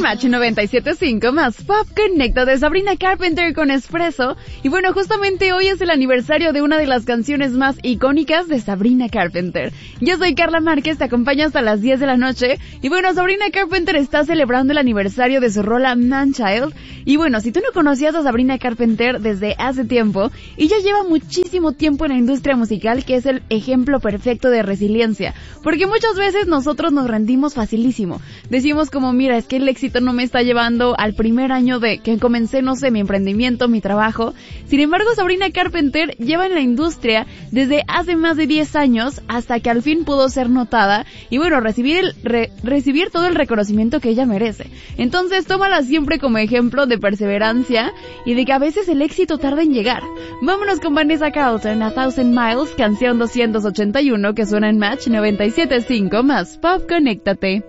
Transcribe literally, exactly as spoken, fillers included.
Match noventa y siete punto cinco más Pop Connecta de Sabrina Carpenter con Espresso. Y bueno, justamente hoy es el aniversario de una de las canciones más icónicas de Sabrina Carpenter. Yo soy Carla Márquez, te acompaño hasta las diez de la noche. Y bueno, Sabrina Carpenter está celebrando el aniversario de su rola Man-Child. Y bueno, si tú no conocías a Sabrina Carpenter desde hace tiempo, ella lleva muchísimo tiempo en la industria musical, que es el ejemplo perfecto de resiliencia. Porque muchas veces nosotros nos rendimos facilísimo. Decimos como, mira, es que el éxito no me está llevando al primer año de que comencé, no sé, mi emprendimiento, mi trabajo. Sin embargo, Sabrina Carpenter lleva en la industria desde hace más de diez años hasta que al fin pudo ser notada y bueno, recibir el re, recibir todo el reconocimiento que ella merece. Entonces, tómala siempre como ejemplo de perseverancia y de que a veces el éxito tarda en llegar. Vámonos con Vanessa Carlton, A Thousand Miles, canción doscientos ochenta y uno, que suena en Match noventa y siete punto cinco más Pop Conéctate.